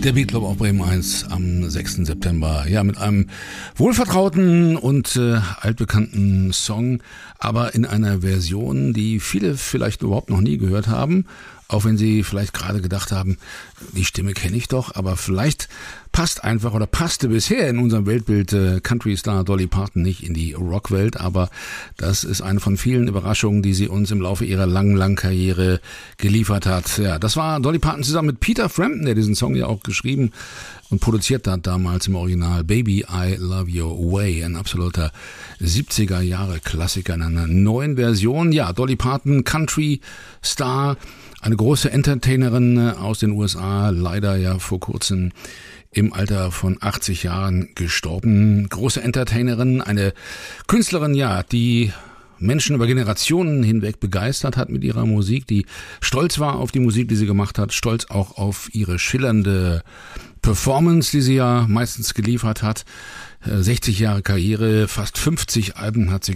Der Beatclub auf Bremen 1 am 6. September. Ja, mit einem wohlvertrauten und altbekannten Song, aber in einer Version, die viele vielleicht überhaupt noch nie gehört haben. Auch wenn sie vielleicht gerade gedacht haben, die Stimme kenne ich doch, aber vielleicht passte bisher in unserem Weltbild Country-Star Dolly Parton nicht in die Rockwelt, aber das ist eine von vielen Überraschungen, die sie uns im Laufe ihrer langen Karriere geliefert hat. Ja, das war Dolly Parton zusammen mit Peter Frampton, der diesen Song ja auch geschrieben und produziert hat damals im Original. Baby, I Love Your Way, ein absoluter 70er-Jahre-Klassiker in einer neuen Version. Ja, Dolly Parton, Country-Star, eine große Entertainerin aus den USA, leider ja vor kurzem im Alter von 80 Jahren gestorben. Große Entertainerin, eine Künstlerin, ja, die Menschen über Generationen hinweg begeistert hat mit ihrer Musik, die stolz war auf die Musik, die sie gemacht hat, stolz auch auf ihre schillernde Performance, die sie ja meistens geliefert hat. 60 Jahre Karriere, fast 50 Alben hat sie